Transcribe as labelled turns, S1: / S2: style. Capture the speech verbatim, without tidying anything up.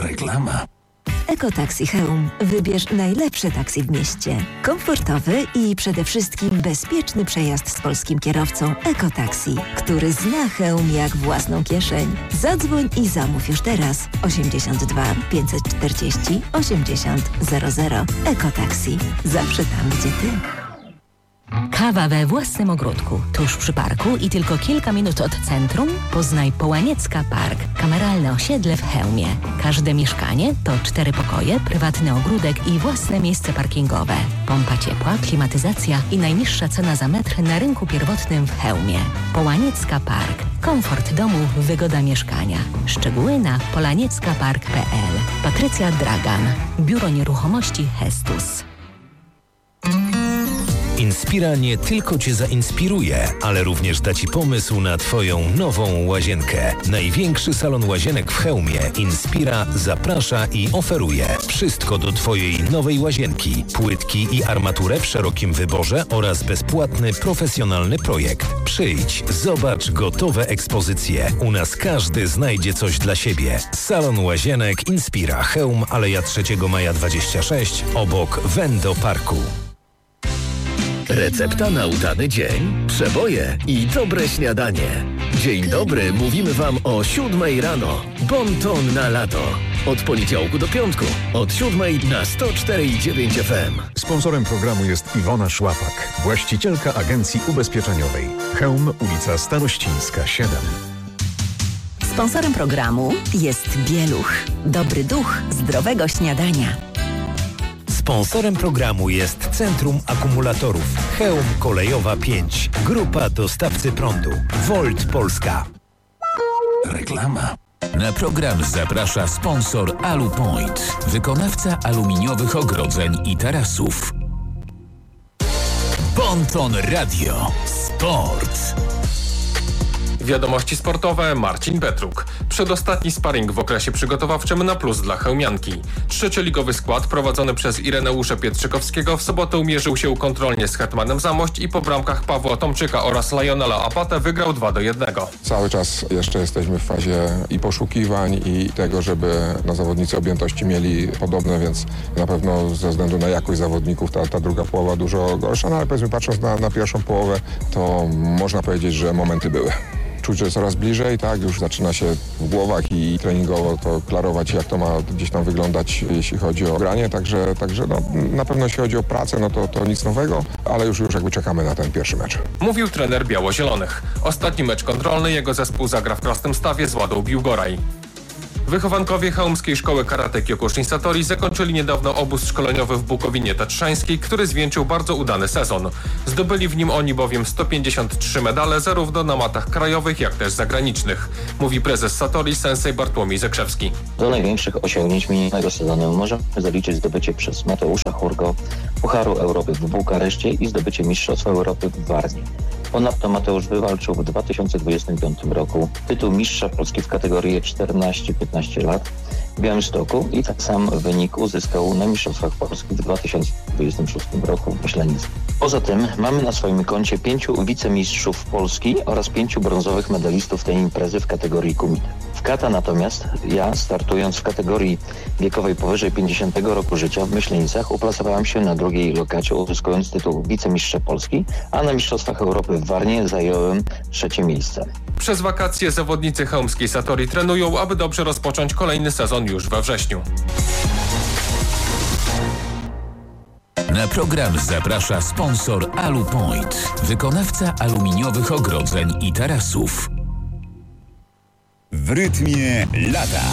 S1: Reklama.
S2: Ekotaksi Chełm. Wybierz najlepsze taksi w mieście. Komfortowy i przede wszystkim bezpieczny przejazd z polskim kierowcą. Ekotaksi, który zna Chełm jak własną kieszeń. Zadzwoń i zamów już teraz. osiemdziesiąt dwa pięćset czterdzieści osiemdziesiąt zero zero. Ekotaksi. Zawsze tam, gdzie ty.
S3: Kawa we własnym ogródku, tuż przy parku i tylko kilka minut od centrum? Poznaj Połaniecka Park, kameralne osiedle w Chełmie. Każde mieszkanie to cztery pokoje, prywatny ogródek i własne miejsce parkingowe. Pompa ciepła, klimatyzacja i najniższa cena za metr na rynku pierwotnym w Chełmie. Połaniecka Park. Komfort domu, wygoda mieszkania. Szczegóły na polanieckapark kropka p l. Patrycja Dragan. Biuro Nieruchomości Hestus.
S4: Inspira nie tylko Cię zainspiruje, ale również da Ci pomysł na Twoją nową łazienkę. Największy salon łazienek w Chełmie Inspira zaprasza i oferuje wszystko do Twojej nowej łazienki. Płytki i armaturę w szerokim wyborze oraz bezpłatny, profesjonalny projekt. Przyjdź, zobacz gotowe ekspozycje. U nas każdy znajdzie coś dla siebie. Salon łazienek Inspira Chełm, Aleja trzeciego maja dwadzieścia sześć, obok Wendo Parku.
S5: Recepta na udany dzień, przeboje i dobre śniadanie. Dzień dobry, mówimy Wam o siódmej rano. Bon ton na lato. Od poniedziałku do piątku. Od siódmej na sto cztery i dziewięć F M.
S6: Sponsorem programu jest Iwona Szłapak, właścicielka agencji ubezpieczeniowej. Chełm, ulica Starościńska siedem.
S2: Sponsorem programu jest Bieluch. Dobry duch zdrowego śniadania.
S4: Sponsorem programu jest Centrum Akumulatorów Chełm Kolejowa pięć. Grupa dostawcy prądu. Volt Polska.
S1: Reklama.
S7: Na program zaprasza sponsor Alupoint, wykonawca aluminiowych ogrodzeń i tarasów. Bonton Radio. Sport.
S8: Wiadomości sportowe, Marcin Petruk. Przedostatni sparring w okresie przygotowawczym na plus dla chełmianki. Trzecioligowy skład prowadzony przez Ireneusza Pietrzykowskiego w sobotę mierzył się kontrolnie z Hetmanem Zamość i po bramkach Pawła Tomczyka oraz Lionela Apatę wygrał dwa do jednego.
S9: Cały czas jeszcze jesteśmy w fazie i poszukiwań i tego, żeby no, zawodnicy objętości mieli podobne, więc na pewno ze względu na jakość zawodników ta, ta druga połowa dużo gorsza, no ale powiedzmy patrząc na, na pierwszą połowę, to można powiedzieć, że momenty były. Czuć, że coraz bliżej, tak, już zaczyna się w głowach i treningowo to klarować, jak to ma gdzieś tam wyglądać, jeśli chodzi o granie, także, także no, na pewno jeśli chodzi o pracę, no to, to nic nowego, ale już, już jakby czekamy na ten pierwszy mecz.
S8: Mówił trener biało-zielonych. Ostatni mecz kontrolny jego zespół zagra w Krasnymstawie z Ładą Biłgoraj. Wychowankowie chełmskiej szkoły karate Kyokushin Satori zakończyli niedawno obóz szkoleniowy w Bukowinie Tatrzańskiej, który zwieńczył bardzo udany sezon. Zdobyli w nim oni bowiem sto pięćdziesiąt trzy medale zarówno na matach krajowych, jak też zagranicznych, mówi prezes Satori sensei Bartłomiej Zakrzewski.
S10: Do największych osiągnięć minionego sezonu możemy zaliczyć zdobycie przez Mateusza Hurgo Pucharu Europy w Bukareszcie i zdobycie Mistrzostwa Europy w Warnie. Ponadto Mateusz wywalczył w dwa tysiące dwudziestym piątym roku tytuł mistrza Polski w kategorii czternaście piętnaście lat w Białymstoku i tak sam wynik uzyskał na Mistrzostwach Polski w dwa tysiące dwudziestym szóstym roku w Myślenicy. Poza tym mamy na swoim koncie pięciu wicemistrzów Polski oraz pięciu brązowych medalistów tej imprezy w kategorii kumite. W kata natomiast ja, startując w kategorii wiekowej powyżej pięćdziesiątego roku życia w Myślenicach, uplasowałem się na drugiej lokacie, uzyskując tytuł wicemistrza Polski, a na Mistrzostwach Europy w Warnie zająłem trzecie miejsce.
S8: Przez wakacje zawodnicy chełmskiej Satori trenują, aby dobrze rozpocząć kolejny sezon już we wrześniu.
S7: Na program zaprasza sponsor Alupoint, wykonawca aluminiowych ogrodzeń i tarasów.
S11: W rytmie lata.